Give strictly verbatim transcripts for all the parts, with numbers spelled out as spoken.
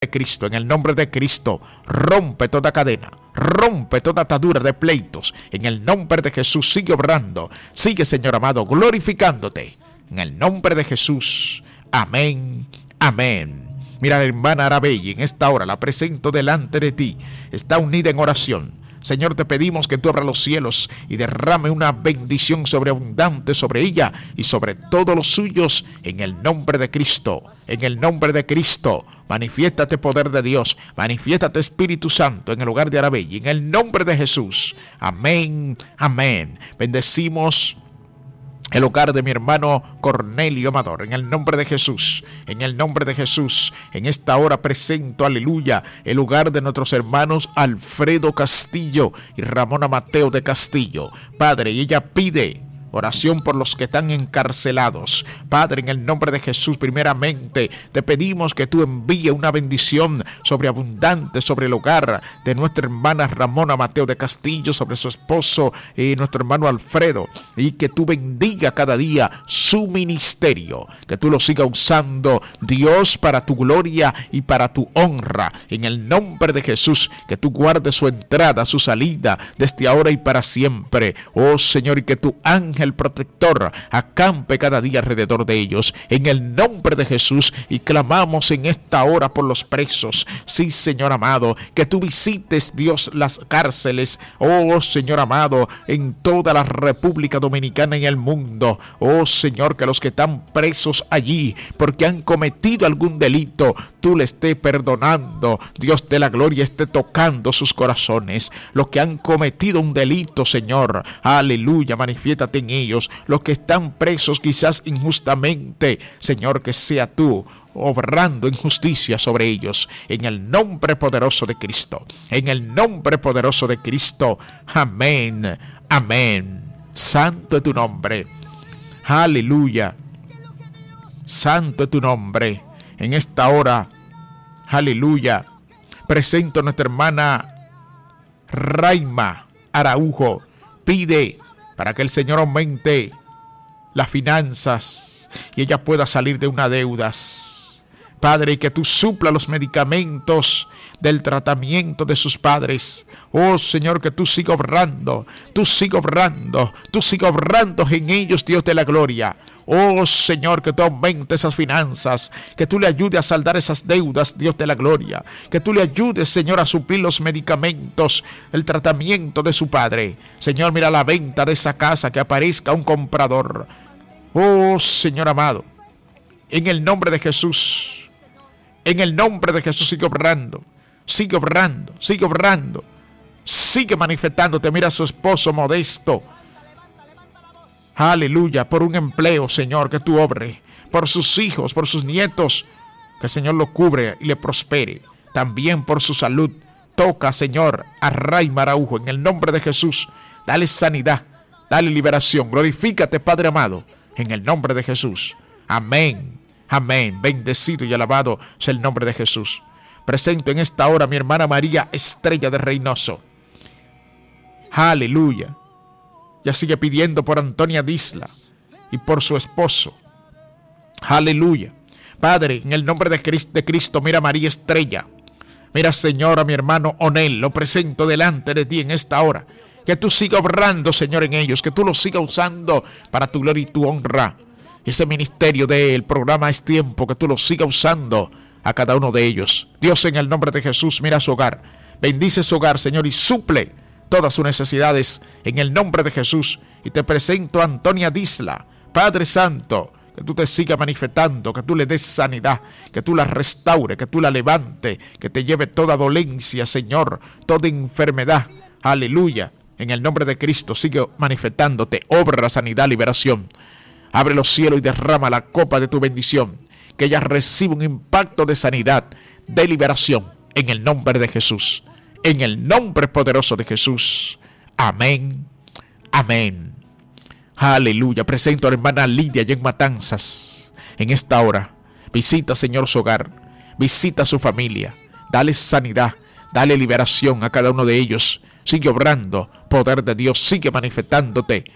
de Cristo, en el nombre de Cristo, rompe toda cadena, rompe toda atadura de pleitos, en el nombre de Jesús. Sigue obrando, sigue, Señor amado, glorificándote, en el nombre de Jesús. Amén, amén. Mira, la hermana Arabella, en esta hora la presento delante de ti, está unida en oración. Señor, te pedimos que tú abras los cielos y derrame una bendición sobreabundante sobre ella y sobre todos los suyos, en el nombre de Cristo, en el nombre de Cristo. Manifiéstate, poder de Dios, manifiéstate, Espíritu Santo, en el hogar de Arabella, en el nombre de Jesús. Amén, amén. Bendecimos el hogar de mi hermano Cornelio Amador, en el nombre de Jesús, en el nombre de Jesús. En esta hora presento, aleluya, el hogar de nuestros hermanos Alfredo Castillo y Ramona Mateo de Castillo. Padre, y ella pide oración por los que están encarcelados. Padre, en el nombre de Jesús, primeramente te pedimos que tú envíes una bendición sobreabundante sobre el hogar de nuestra hermana Ramona Mateo de Castillo, sobre su esposo y nuestro hermano Alfredo, y que tú bendiga cada día su ministerio, que tú lo sigas usando, Dios, para tu gloria y para tu honra. En el nombre de Jesús, que tú guardes su entrada, su salida, desde ahora y para siempre. Oh Señor, y que tu ángel el protector acampe cada día alrededor de ellos, en el nombre de Jesús. Y clamamos en esta hora por los presos. Sí, Señor amado, que tú visites, Dios, las cárceles, oh Señor amado, en toda la República Dominicana y el mundo. Oh Señor, que los que están presos allí porque han cometido algún delito, tú le estés perdonando. Dios de la gloria esté tocando sus corazones. Los que han cometido un delito, Señor, aleluya, manifiéstate en ellos. Los que están presos quizás injustamente, Señor, que sea tú obrando en justicia sobre ellos, en el nombre poderoso de Cristo, en el nombre poderoso de Cristo. Amén, amén. Santo es tu nombre, aleluya, santo es tu nombre. En esta hora, aleluya, presento a nuestra hermana Raima Araujo. Pide para que el Señor aumente las finanzas y ella pueda salir de unas deudas. Padre, y que tú supla los medicamentos del tratamiento de sus padres. Oh Señor, que tú sigas obrando, tú sigas obrando, tú sigas obrando en ellos, Dios de la gloria. Oh Señor, que tú aumentes esas finanzas, que tú le ayudes a saldar esas deudas, Dios de la gloria. Que tú le ayudes, Señor, a suplir los medicamentos, el tratamiento de su padre. Señor, mira la venta de esa casa, que aparezca un comprador. Oh Señor amado, en el nombre de Jesús, en el nombre de Jesús, sigue obrando, sigue obrando, sigue obrando, sigue manifestándote. Mira a su esposo Modesto, aleluya, por un empleo, Señor, que tú obre, por sus hijos, por sus nietos, que el Señor lo cubre y le prospere. También por su salud, toca, Señor, a Raima Araujo, en el nombre de Jesús. Dale sanidad, dale liberación. Glorifícate, Padre amado, en el nombre de Jesús. Amén, amén. Bendecido y alabado sea el nombre de Jesús. Presento en esta hora a mi hermana María Estrella de Reynoso. Aleluya. Ya sigue pidiendo por Antonia Disla y por su esposo. Aleluya. Padre, en el nombre de Cristo, de Cristo, mira a María Estrella. Mira, Señor, a mi hermano Onel. Lo presento delante de ti en esta hora. Que tú sigas obrando, Señor, en ellos. Que tú los sigas usando para tu gloria y tu honra. Ese ministerio del programa Es Tiempo, que tú lo sigas usando a cada uno de ellos. Dios, en el nombre de Jesús, mira su hogar. Bendice su hogar, Señor, y suple todas sus necesidades en el nombre de Jesús. Y te presento a Antonia Disla. Padre Santo, que tú te sigas manifestando, que tú le des sanidad, que tú la restaure, que tú la levante, que te lleve toda dolencia, Señor, toda enfermedad. Aleluya. En el nombre de Cristo, sigue manifestándote, obra, sanidad, liberación. Abre los cielos y derrama la copa de tu bendición. Que ella reciba un impacto de sanidad, de liberación, en el nombre de Jesús. En el nombre poderoso de Jesús. Amén. Amén. Aleluya. Presento a la hermana Lidia allá en Matanzas. En esta hora, visita, Señor, su hogar. Visita a su familia. Dale sanidad. Dale liberación a cada uno de ellos. Sigue obrando. Poder de Dios. Sigue manifestándote.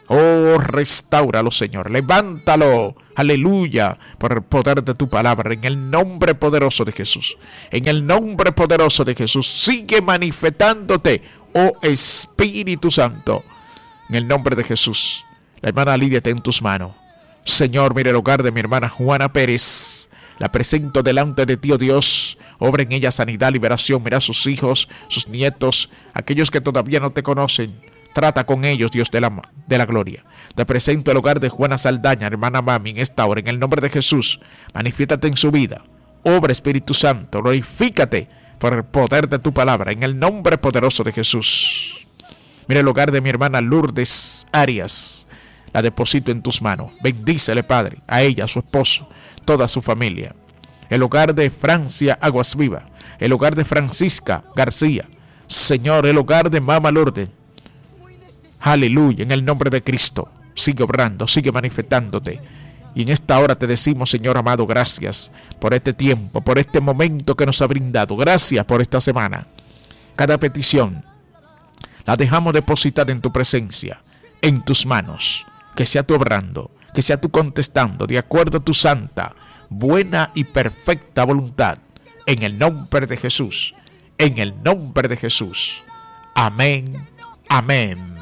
Oh, restáuralo, Señor. Levántalo. Aleluya. Por el poder de tu palabra. En el nombre poderoso de Jesús. En el nombre poderoso de Jesús. Sigue manifestándote, oh Espíritu Santo. En el nombre de Jesús. La hermana Lidia está en tus manos. Señor, mira el hogar de mi hermana Juana Pérez. La presento delante de ti, oh Dios. Obra en ella sanidad, liberación. Mira a sus hijos, sus nietos, aquellos que todavía no te conocen. Trata con ellos, Dios de la, de la gloria. Te presento el hogar de Juana Saldaña, hermana Mami, en esta hora, en el nombre de Jesús. Manifiéstate en su vida. Obra, Espíritu Santo. Glorifícate por el poder de tu palabra, en el nombre poderoso de Jesús. Mira el hogar de mi hermana Lourdes Arias. La deposito en tus manos. Bendícele, Padre, a ella, a su esposo, toda su familia. El hogar de Francia Aguas Viva. El hogar de Francisca García. Señor, el hogar de Mama Lourdes. Aleluya, en el nombre de Cristo. Sigue obrando, sigue manifestándote. Y en esta hora te decimos, Señor amado, gracias por este tiempo, por este momento que nos ha brindado. Gracias por esta semana. Cada petición la dejamos depositada en tu presencia, en tus manos. Que sea tu obrando, que sea tu contestando, de acuerdo a tu santa, buena y perfecta voluntad. En el nombre de Jesús. En el nombre de Jesús. Amén. Amén.